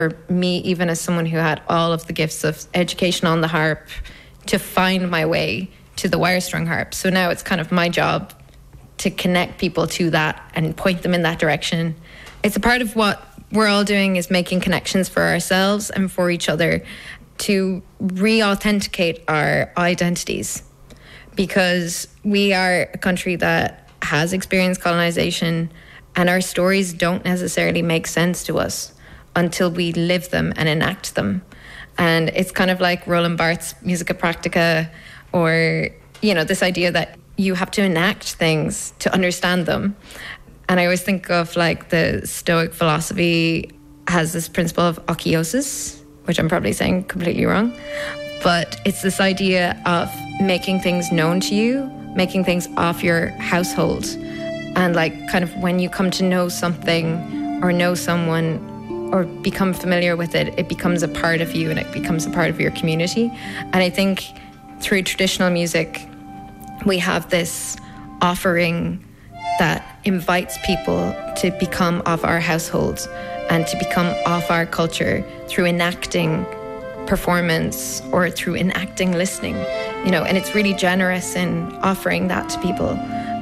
for me, even as someone who had all of the gifts of education on the harp, to find my way to the wire strung harp. So now it's kind of my job to connect people to that and point them in that direction. It's a part of what we're all doing, is making connections for ourselves and for each other to re-authenticate our identities, because we are a country that has experienced colonization, and our stories don't necessarily make sense to us until we live them and enact them. And it's kind of like Roland Barthes' Musica Practica, or, you know, this idea that you have to enact things to understand them. And I always think of, like, the Stoic philosophy has this principle of akiosis, which I'm probably saying completely wrong. But it's this idea of making things known to you, making things off your household. And, like, kind of when you come to know something or know someone or become familiar with it, it becomes a part of you and it becomes a part of your community. And I think through traditional music, we have this offering that invites people to become of our households and to become of our culture through enacting performance or through enacting listening, you know, and it's really generous in offering that to people.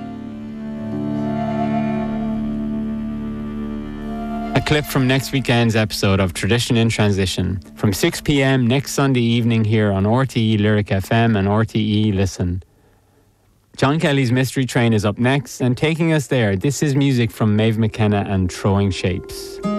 A clip from next weekend's episode of Tradition in Transition from 6 p.m. next Sunday evening here on RTE Lyric FM and RTE Listen. John Kelly's Mystery Train is up next, and taking us there, this is music from Maeve McKenna and Throwing Shapes.